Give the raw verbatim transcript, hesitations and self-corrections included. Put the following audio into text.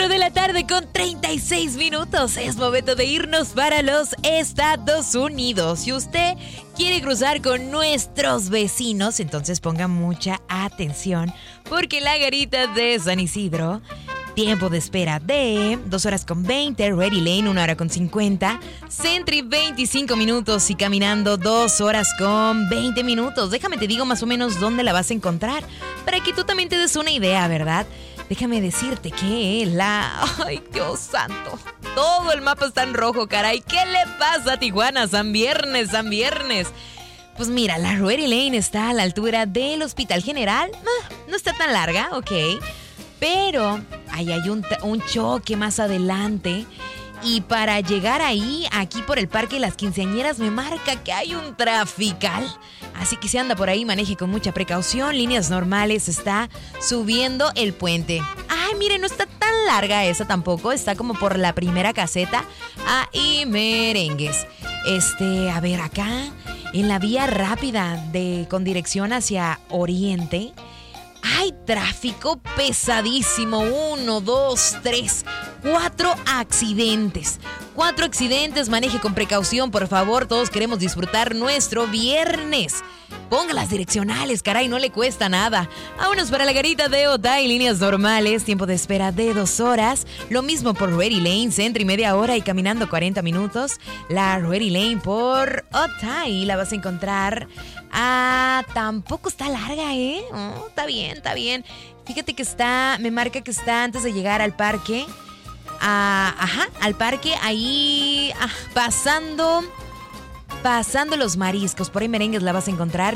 cuatro de la tarde con treinta y seis minutos. Es momento de irnos para los Estados Unidos. Si usted quiere cruzar con nuestros vecinos, entonces ponga mucha atención, porque la garita de San Isidro, tiempo de espera de dos horas con veinte, Ready Lane una hora con cincuenta, Sentry veinticinco minutos y caminando dos horas con veinte minutos. Déjame te digo más o menos dónde la vas a encontrar para que tú también te des una idea, ¿verdad? Déjame decirte que la... ¡Ay, Dios santo! Todo el mapa está en rojo, caray. ¿Qué le pasa a Tijuana? San Viernes, San Viernes. Pues mira, la Ready Lane está a la altura del Hospital General. Ah, no está tan larga, ok. Pero ahí hay un, un choque más adelante. Y para llegar ahí, aquí por el Parque Las Quinceañeras, me marca que hay un trafical. Así que si anda por ahí, maneje con mucha precaución. Líneas normales, está subiendo el puente. Ay, mire, no está tan larga esa tampoco. Está como por la primera caseta. Ahí merengues. Este, a ver, acá, en la vía rápida de, con dirección hacia Oriente, hay tráfico pesadísimo. Uno, dos, tres, cuatro accidentes. Cuatro accidentes. Maneje con precaución, por favor. Todos queremos disfrutar nuestro viernes. Ponga las direccionales, caray, no le cuesta nada. Vámonos para la garita de Otay, líneas normales, tiempo de espera de dos horas. Lo mismo por Ready Lane, Sentry media hora y caminando cuarenta minutos. La Ready Lane por Otay la vas a encontrar. Ah, tampoco está larga, ¿eh? Oh, está bien, está bien. Fíjate que está, me marca que está antes de llegar al parque. Ah, ajá, al parque, ahí ah, pasando... Pasando los mariscos, por ahí merengues la vas a encontrar.